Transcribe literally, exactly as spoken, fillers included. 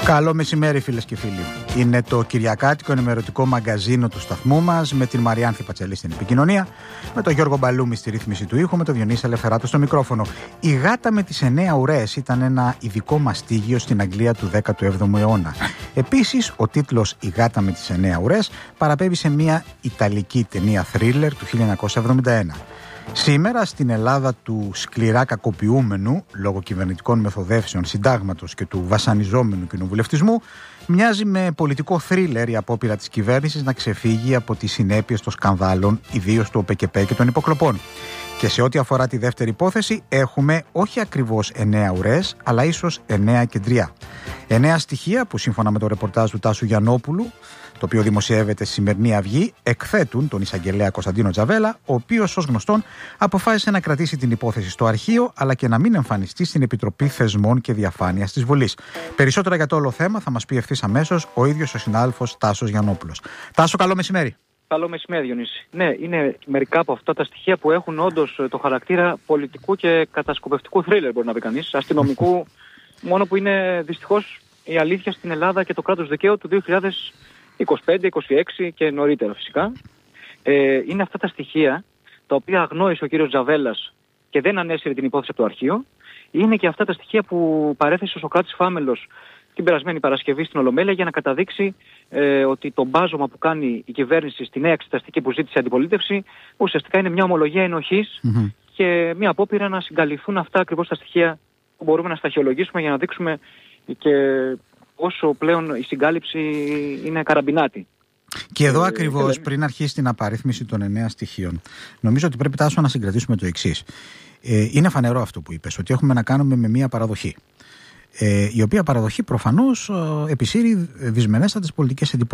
Καλό μεσημέρι, φίλες και φίλοι. Είναι το κυριακάτικο ενημερωτικό μαγκαζίνο του σταθμού μας, με την Μαριάνθη Πατσελή στην επικοινωνία, με τον Γιώργο Μπαλούμη στη ρύθμιση του ήχου, με τον Διονύση Ελευθεράτο στο μικρόφωνο. Η γάτα με τις εννέα ουρές ήταν ένα ειδικό μαστίγιο στην Αγγλία του δέκατου έβδομου αιώνα. Επίσης, ο τίτλος «Η γάτα με τις εννέα ουρές» παραπέμπει σε μια ιταλική ταινία θρίλερ του χίλια εννιακόσια εβδομήντα ένα. Σήμερα, στην Ελλάδα του σκληρά κακοποιούμενου λόγω κυβερνητικών μεθοδεύσεων συντάγματος και του βασανιζόμενου κοινοβουλευτισμού, μοιάζει με πολιτικό θρίλερ η απόπειρα της κυβέρνησης να ξεφύγει από τις συνέπειες των σκανδάλων, ιδίως του ΟΠΕΚΕΠΕ και των υποκλοπών. Και σε ό,τι αφορά τη δεύτερη υπόθεση, έχουμε όχι ακριβώς εννέα ουρές, αλλά ίσως εννέα κεντριά. Εννέα στοιχεία που, σύμφωνα με το ρεπορτάζ του Τάσου Γιαννόπουλου, το οποίο δημοσιεύεται στη σημερινή Αυγή, εκθέτουν τον εισαγγελέα Κωνσταντίνο Τζαβέλα, ο οποίος, ως γνωστόν, αποφάσισε να κρατήσει την υπόθεση στο αρχείο, αλλά και να μην εμφανιστεί στην Επιτροπή Θεσμών και Διαφάνειας της Βουλής. Περισσότερα για το όλο θέμα θα μας πει ευθύς αμέσως ο ίδιος ο συνάδελφος Τάσος Γιαννόπουλος. Τάσο, καλό μεσημέρι. Καλό μεσημέρι, Διονύση. Ναι, είναι μερικά από αυτά τα στοιχεία που έχουν όντως το χαρακτήρα πολιτικού και κατασκοπευτικού θρίλερ, μπορεί να πει κανείς. Αστυνομικού, μόνο που είναι δυστυχώς η αλήθεια στην Ελλάδα και το κράτος δικαίου του δύο χιλιάδες είκοσι πέντε είκοσι έξι και νωρίτερα φυσικά. Ε, είναι αυτά τα στοιχεία τα οποία αγνόησε ο κύριος Τζαβέλας και δεν ανέσυρε την υπόθεση από το αρχείο. Είναι και αυτά τα στοιχεία που παρέθεσε ο Σωκράτης Φάμελος την περασμένη Παρασκευή στην Ολομέλεια για να καταδείξει ε, ότι το μπάζωμα που κάνει η κυβέρνηση στη νέα εξεταστική που ζήτησε η αντιπολίτευση ουσιαστικά είναι μια ομολογία ενοχής mm-hmm. και μια απόπειρα να συγκαλυφθούν αυτά ακριβώς τα στοιχεία που μπορούμε να σταχυολογήσουμε για να δείξουμε και όσο πλέον η συγκάλυψη είναι καραμπινάτη. Και εδώ ακριβώς, πριν αρχίσει την απαρίθμηση των εννέα στοιχείων, νομίζω ότι πρέπει, Τάσο, να συγκρατήσουμε το εξής. Ε, είναι φανερό αυτό που είπες, ότι έχουμε να κάνουμε με μια παραδοχή. Ε, η οποία παραδοχή προφανώς ε, επισύρει δυσμενέστατες πολιτικές εντυπώσεις.